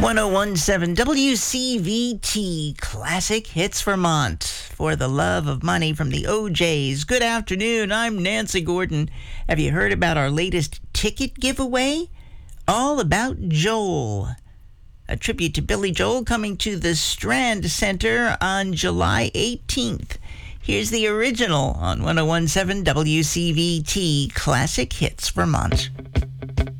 1017 WCVT Classic Hits Vermont for the love of money from the OJs. Good afternoon. I'm Nancy Gordon. Have you heard about our latest ticket giveaway? All about Joel. A tribute to Billy Joel coming to the Strand Center on July 18th. Here's the original on 1017 WCVT Classic Hits Vermont.